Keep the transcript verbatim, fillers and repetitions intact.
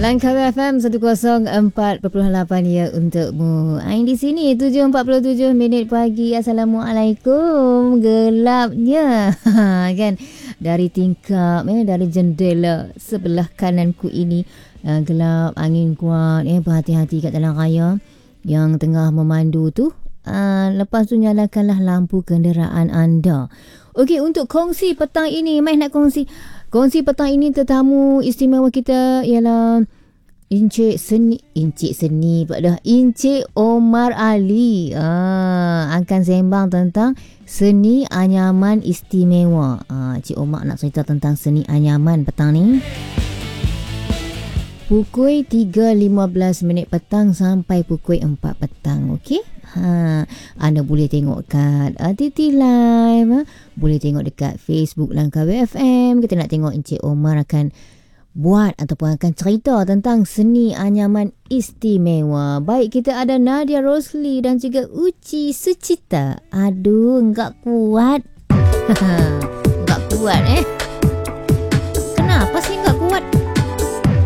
Langkah F M seratus empat perpuluhan lapan ya untukmu. Ain di sini tujuh empat puluh tujuh minit pagi. Assalamualaikum. Gelapnya kan dari tingkap eh, dari jendela sebelah kananku ini uh, gelap, angin kuat. Eh berhati-hati kat jalan raya yang tengah memandu tu. Uh, lepas tu nyalakanlah lampu kenderaan anda. Okey, untuk kongsi petang ini, Mai nak kongsi Kongsi petang ini tetamu istimewa kita ialah Encik Seni, Encik Seni pada Encik Omar Ali. Ah, akan sembang tentang seni anyaman istimewa. Ah, Encik Omar nak cerita tentang seni anyaman petang ni. Pukul tiga lima belas minit petang sampai pukul empat petang. Okey? Ha, anda boleh tengok kat uh, T T Live, ha? Boleh tengok dekat Facebook Langkawi F M. Kita nak tengok Encik Omar akan buat ataupun akan cerita tentang seni anyaman istimewa. Baik, kita ada Nadia Rosli dan juga Uci Sucita. Aduh, enggak kuat. Enggak kuat eh.